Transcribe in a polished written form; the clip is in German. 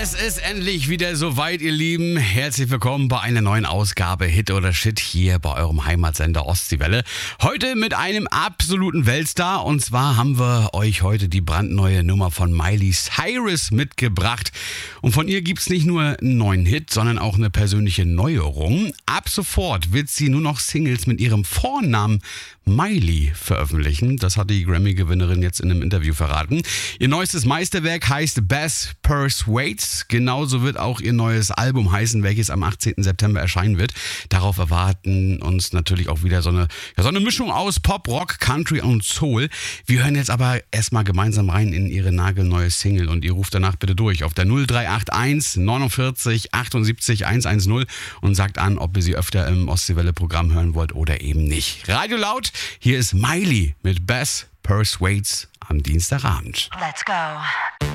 Es ist endlich wieder soweit, ihr Lieben. Herzlich willkommen bei einer neuen Ausgabe Hit oder Shit hier bei eurem Heimatsender Ostseewelle. Heute mit einem absoluten Weltstar. Und zwar haben wir euch heute die brandneue Nummer von Miley Cyrus mitgebracht. Und von ihr gibt's nicht nur einen neuen Hit, sondern auch eine persönliche Neuerung. Ab sofort wird sie nur noch Singles mit ihrem Vornamen Miley veröffentlichen. Das hat die Grammy-Gewinnerin jetzt in einem Interview verraten. Ihr neuestes Meisterwerk heißt Best Persuades. Genauso wird auch ihr neues Album heißen, welches am 18. September erscheinen wird. Darauf erwarten uns natürlich auch wieder so eine Mischung aus Pop, Rock, Country und Soul. Wir hören jetzt aber erstmal gemeinsam rein in ihre nagelneue Single und ihr ruft danach bitte durch auf der 0381 49 78 110 und sagt an, ob ihr sie öfter im Ostseewelle-Programm hören wollt oder eben nicht. Radio laut, hier ist Miley mit Best Persuades am Dienstagabend. Let's go.